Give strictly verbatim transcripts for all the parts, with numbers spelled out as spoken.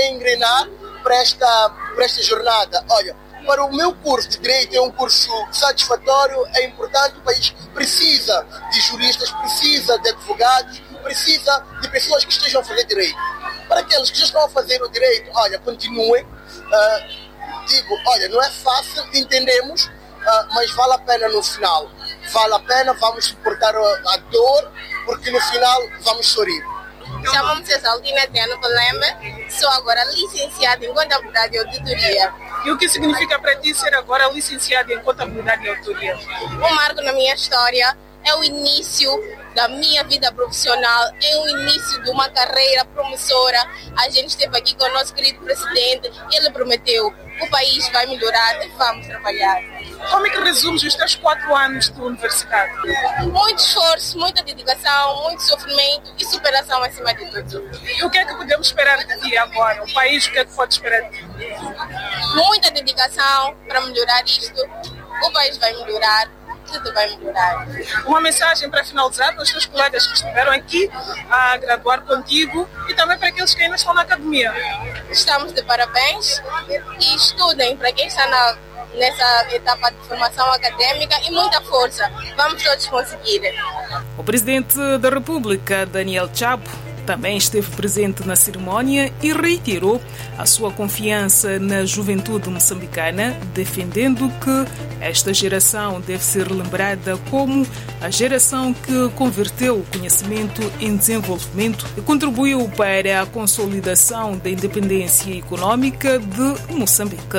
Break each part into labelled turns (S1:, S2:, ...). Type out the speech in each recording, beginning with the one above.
S1: engrenar para esta, para esta jornada. Olha, para o meu curso de Direito é um curso satisfatório, é importante, o país precisa de juristas, precisa de advogados, precisa de pessoas que estejam a fazer Direito. Para aqueles que já estão a fazer o Direito, olha, continuem. Uh, digo, olha, não é fácil, entendemos, uh, mas vale a pena no final. Vale a pena, vamos suportar a, a dor, porque no final vamos sorrir.
S2: Chamo-me Cesaltina Adriano Colembe, sou agora licenciada em Contabilidade e Auditoria.
S3: E o que significa para ti ser agora licenciada em Contabilidade e Auditoria?
S2: Um marco na minha história, é o início da minha vida profissional, é o início de uma carreira promissora. A gente esteve aqui com o nosso querido presidente, ele prometeu, o país vai melhorar e vamos trabalhar.
S3: Como é que resumes os teus quatro anos de universidade?
S2: Muito esforço, muita dedicação, muito sofrimento e superação acima de tudo.
S3: E o que é que podemos esperar de ti agora? O país, o que é que pode esperar de ti?
S2: Muita dedicação para melhorar isto. O país vai melhorar, tudo vai melhorar.
S3: Uma mensagem para finalizar para os teus colegas que estiveram aqui a graduar contigo e também para aqueles que ainda estão na academia.
S2: Estamos de parabéns e estudem para quem está na nessa etapa de formação acadêmica e muita força. Vamos todos conseguir.
S4: O presidente da República, Daniel Chapo, também esteve presente na cerimónia e reiterou a sua confiança na juventude moçambicana, defendendo que esta geração deve ser lembrada como a geração que converteu o conhecimento em desenvolvimento e contribuiu para a consolidação da independência econômica de Moçambique.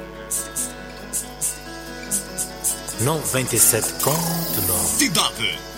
S5: noventa e sete ponto nove
S6: Cidade.